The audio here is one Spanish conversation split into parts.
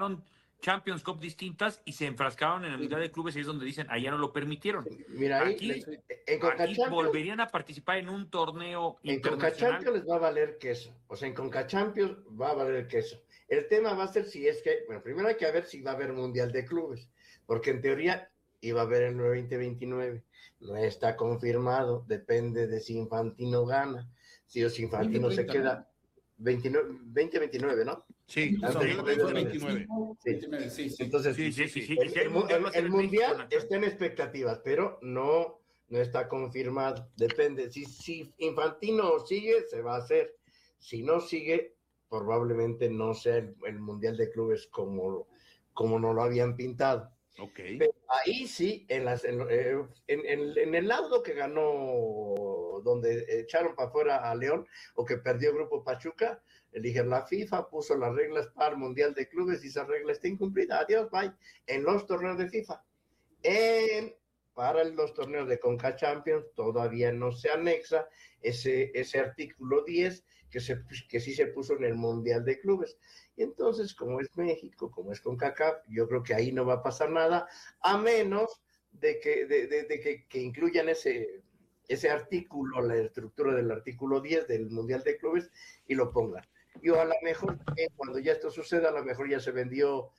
Champions Cup distintas y se enfrascaron en el Mundial de Clubes y es donde dicen, allá no lo permitieron. Mira, aquí volverían a participar en un torneo internacional. En CONCACHAMPIONS les va a valer queso. O sea, en CONCACHAMPIONS va a valer queso. El tema va a ser si es que, bueno, primero hay que ver si va a haber Mundial de Clubes, porque en teoría iba a haber en el 2029. No está confirmado, depende de si Infantino gana. Si Infantino 20, se queda 2029, ¿no? Sí, 2029. Sí. Entonces, el Mundial está en expectativas, pero no está confirmado. Depende. Si Infantino sigue, se va a hacer. Si no sigue, probablemente no sea el Mundial de Clubes como no lo habían pintado. Okay. Pero ahí sí, en el laudo que ganó, donde echaron para afuera a León, o que perdió el Grupo Pachuca, dijeron, la FIFA puso las reglas para el Mundial de Clubes y esa regla está incumplida. Adiós, bye. En los torneos de FIFA. Para los torneos de CONCACHAMPIONS todavía no se anexa ese artículo 10 que sí se puso en el Mundial de Clubes. Y entonces, como es México, como es CONCACAF, yo creo que ahí no va a pasar nada, a menos de que incluyan ese artículo, la estructura del artículo 10 del Mundial de Clubes, y lo pongan. Y a lo mejor, cuando ya esto suceda, a lo mejor ya se vendió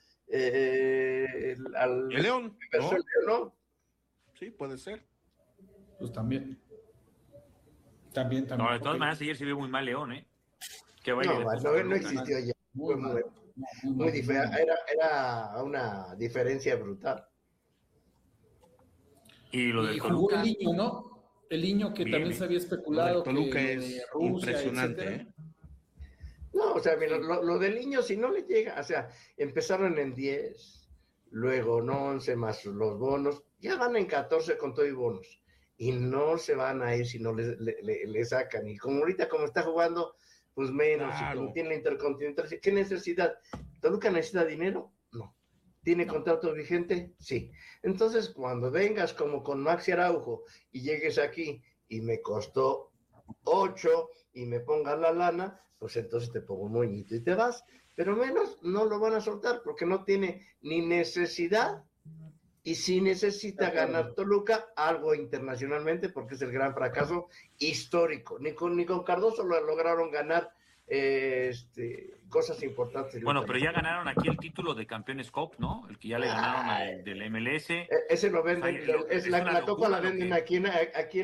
al León, ¿no? Sí, puede ser. Pues también. No, de todas maneras, ayer se vio muy mal León, ¿eh? Que no existió ya. Muy diferente. Era una diferencia brutal. Y lo del jugó Toluca. El niño, ¿no? El niño que bien, también se había especulado. Lo Toluca que es Rusia, impresionante, etcétera. No, o sea, lo del niño, si no le llega, o sea, empezaron en 10, luego en 11 más los bonos, ya van en 14 con todo y bonos. Y no se van a ir si no le sacan. Y como ahorita, como está jugando, pues menos. Claro. Y como tiene la Intercontinental, ¿qué necesidad? ¿Toluca necesita dinero? No. ¿Tiene contrato vigente? Sí. Entonces, cuando vengas como con Maxi Araujo y llegues aquí y me costó 8 y me pongas la lana, pues entonces te pongo un moñito y te vas. Pero menos no lo van a soltar porque no tiene ni necesidad. Y si necesita ganar Toluca, algo internacionalmente, porque es el gran fracaso histórico. Ni con Cardoso lo lograron ganar cosas importantes. Bueno, pero ya ganaron aquí el título de Campeones Cup, ¿no? El que ya le ganaron del MLS. Ese lo venden, la copa la venden aquí en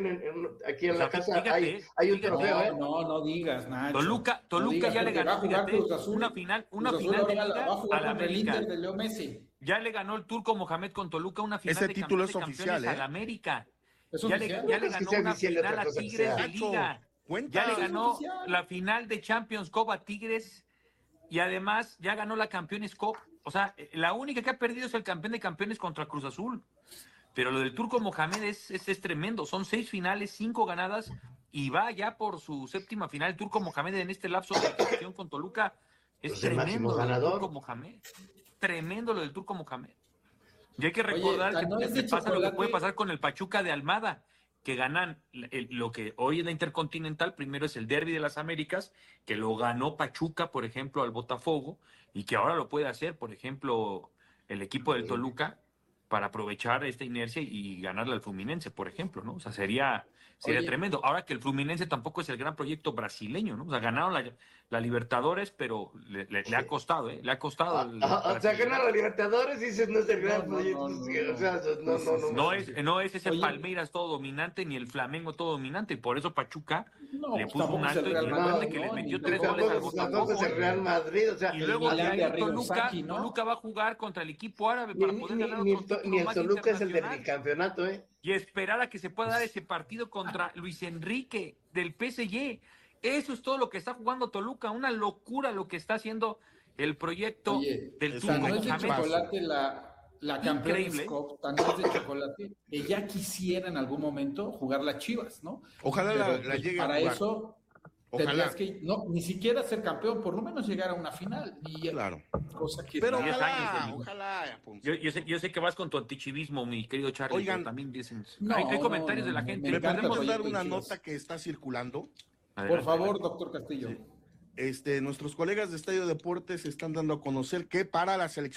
la casa. Fíjate, hay un trofeo, No digas, Nacho. Toluca no digas, ya le ganó, fíjate, una final de Liga a la América. De Leo Messi. Ya le ganó el Turco Mohamed con Toluca una final ese de título es campeones oficial, al América. Ya le ganó una final a Tigres de Liga. Ya le ganó la final de Champions Cup a Tigres y además ya ganó la Campeones Cup. O sea, la única que ha perdido es el campeón de campeones contra Cruz Azul. Pero lo del Turco Mohamed es tremendo. Son 6 finales, 5 ganadas y va ya por su 7ª final. El Turco Mohamed en este lapso de gestión con Toluca es pues tremendo. Lo del Turco Mohamed. Tremendo lo del Turco Mohamed. Y hay que recordar que pasa lo que puede pasar con el Pachuca de Almada, que ganan lo que hoy es la Intercontinental. Primero es el Derbi de las Américas, que lo ganó Pachuca, por ejemplo, al Botafogo, y que ahora lo puede hacer, por ejemplo, el equipo del Toluca, para aprovechar esta inercia y ganarle al Fluminense, por ejemplo, ¿no? O sea, sería tremendo. Ahora que el Fluminense tampoco es el gran proyecto brasileño, ¿no? O sea, ganaron la Libertadores, pero le ha costado, ¿eh? Le ha costado. O sea, ganaron la Libertadores y dices, no es el gran proyecto. No es ese Palmeiras todo dominante, ni el Flamengo todo dominante, y por eso Pachuca le puso un alto y recuerde que le metió 3 goles al Botafogo. Es el Real Madrid, o sea, y luego Toluca va a jugar contra el equipo árabe para poder ganar otro título ni el más Toluca es el del bicampeonato, ¿eh? Y esperar a que se pueda dar ese partido contra Luis Enrique del PSG. Eso es todo lo que está jugando Toluca. Una locura lo que está haciendo el proyecto del Turco. No es de chocolate la Campeones Cup, tan es de chocolate que ya quisiera en algún momento jugar las Chivas, ¿no? Ojalá la llegue para a jugar. Eso tendrías que ni siquiera ser campeón, por lo menos llegar a una final. Y claro. Cosa que pero ojalá. Yo sé que vas con tu antichivismo, mi querido Charlie. Oigan, pero también dicen. Hay comentarios de la gente. ¿Me podemos dar una nota que está circulando? Por favor, doctor Castillo. nuestros colegas de Estadio Deportes están dando a conocer que para la selección